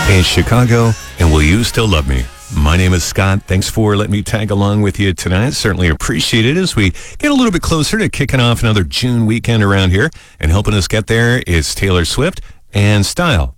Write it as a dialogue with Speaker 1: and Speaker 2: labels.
Speaker 1: in Chicago, and will you still love me? My name is Scott. Thanks for letting me tag along with you tonight. Certainly appreciate it as we get a little bit closer to kicking off another June weekend around here. And helping us get there is Taylor Swift and Style.